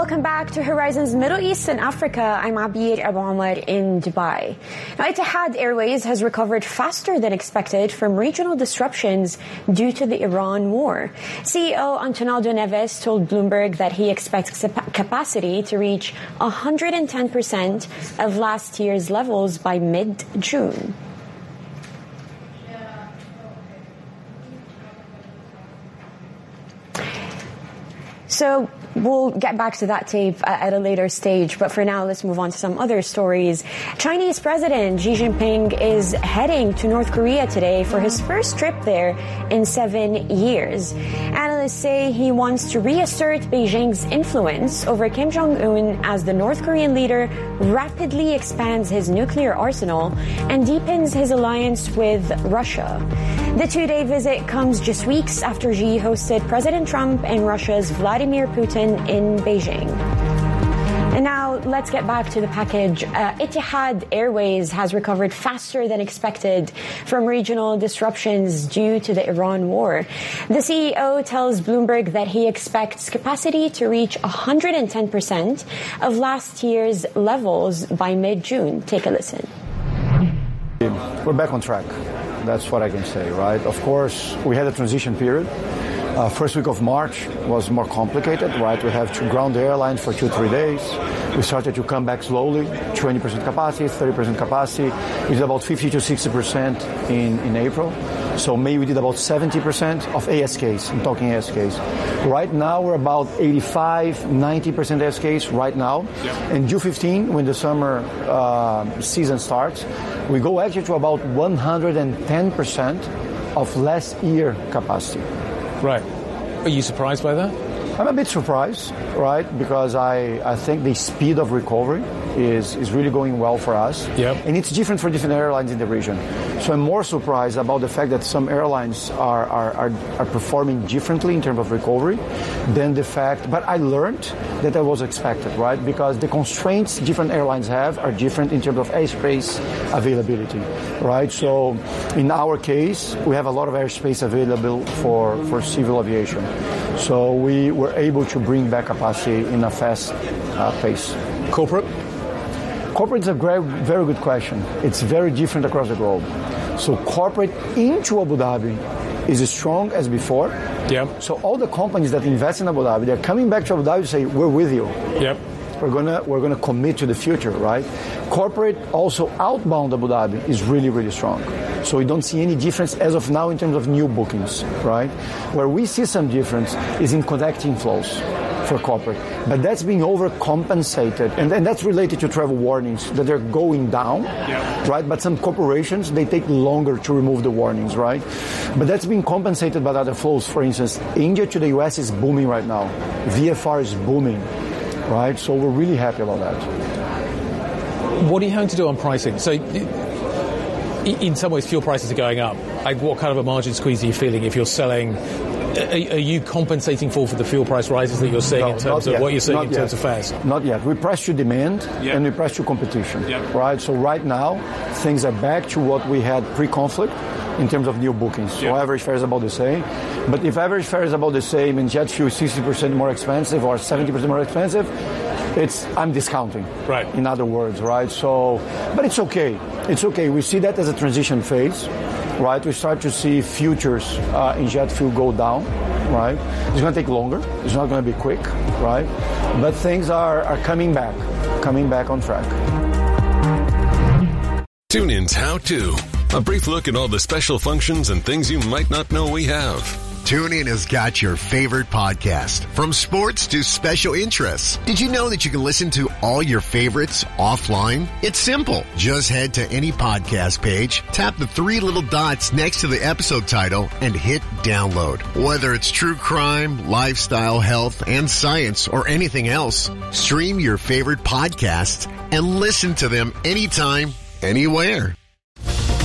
Welcome back to Horizons Middle East and Africa. I'm Abir Abu Omar in Dubai. Now, Etihad Airways has recovered faster than expected from regional disruptions due to the Iran war. CEO Antonaldo Neves told Bloomberg that he expects capacity to reach 110% of last year's levels by mid-June. So we'll get back to that tape at a later stage, but for now, let's move on to some other stories. Chinese President Xi Jinping is heading to North Korea today for his first trip there in 7 years. Analysts say he wants to reassert Beijing's influence over Kim Jong-un as the North Korean leader rapidly expands his nuclear arsenal and deepens his alliance with Russia. The two-day visit comes just weeks after Xi hosted President Trump and Russia's Vladimir Putin in Beijing. And now let's get back to the package. Etihad Airways has recovered faster than expected from regional disruptions due to the Iran war. The CEO tells Bloomberg that he expects capacity to reach 110% of last year's levels by mid-June. Take a listen. We're back on track. That's what I can say, right? Of course, we had a transition period. First week of March was more complicated, right? We have to ground the airline for 2-3 days. We started to come back slowly, 20% capacity, 30% capacity. We did about 50 to 60% in April. So May we did about 70% of ASKs. I'm talking ASKs. Right now we're about 85, 90% ASKs right now. Yep. And June 15, when the summer season starts, we go actually to about 110% of last year capacity. Right. Are you surprised by that? I'm a bit surprised, right? Because I think the speed of recovery is really going well for us. Yep. And it's different for different airlines in the region. So I'm more surprised about the fact that some airlines are performing differently in terms of recovery than the fact, but I learned that was expected, right? Because the constraints different airlines have are different in terms of airspace availability, right? So in our case, we have a lot of airspace available for civil aviation. So we were able to bring back capacity in a fast pace. Corporate? Corporate is a very good question. It's very different across the globe. So corporate into Abu Dhabi is as strong as before. Yep. So all the companies that invest in Abu Dhabi, they're coming back to Abu Dhabi to say, we're with you. Yep. We're gonna commit to the future, right? Corporate also outbound Abu Dhabi is really, really strong. So we don't see any difference as of now in terms of new bookings, right? Where we see some difference is in connecting flows for corporate. But that's being overcompensated, and that's related to travel warnings, that they're going down, right? But some corporations, they take longer to remove the warnings, right? But that's being compensated by other flows. For instance, India to the US is booming right now. VFR is booming, right? So we're really happy about that. What are you having to do on pricing? So in some ways, fuel prices are going up. Like, what kind of a margin squeeze are you feeling if you're selling? Are you compensating for the fuel price rises that you're seeing in terms of what you're seeing in terms of fares? Not yet. We price to demand and we price to competition, right? So right now, things are back to what we had pre-conflict in terms of new bookings. So average fare is about the same. But if average fare is about the same and jet fuel is 60% more expensive or 70% more expensive, I'm discounting. Right. In other words, right? So, but it's okay. It's okay. We see that as a transition phase, right? We start to see futures in jet fuel go down, right? It's going to take longer. It's not going to be quick, right? But things are coming back on track. TuneIn's How To. A brief look at all the special functions and things you might not know we have. TuneIn has got your favorite podcast, from sports to special interests. Did you know that you can listen to all your favorites offline? It's simple. Just head to any podcast page, tap the 3 little dots next to the episode title, and hit download. Whether it's true crime, lifestyle, health, and science, or anything else, stream your favorite podcasts and listen to them anytime, anywhere.